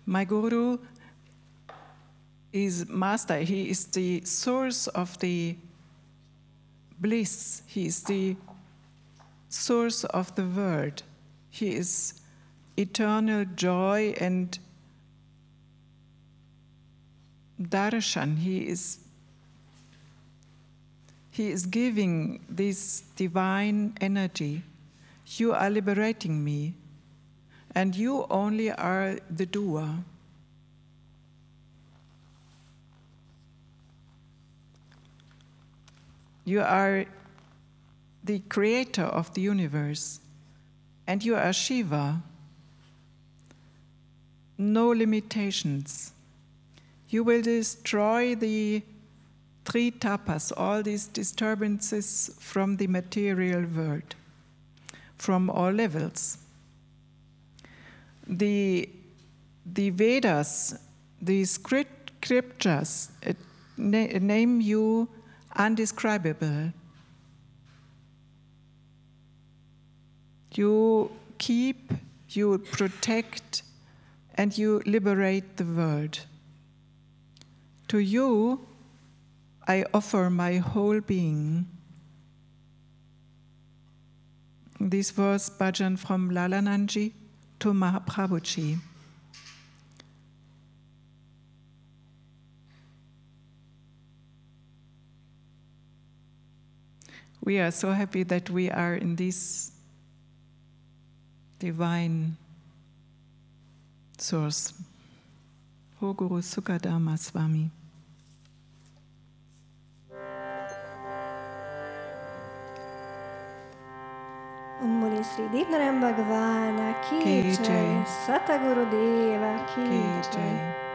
My Guru is Master. He is the source of the bliss. He is the source of the word. He is eternal joy and darshan. He is giving this divine energy. You are liberating me, and you only are the doer. You are the creator of the universe, and you are Shiva. No limitations. You will destroy the three tapas, all these disturbances from the material world, from all levels. The Vedas, the scriptures, name you undescribable. You keep, you protect, and you liberate the world. To you, I offer my whole being. This was bhajan from Lalananji to Mahaprabhuji. We are so happy that we are in this divine source. Ho Guru Sukadama Swami. Om Bole Sri Deepnarayana Bhagavana Ki Jai, Sataguru Deva Ki Jai.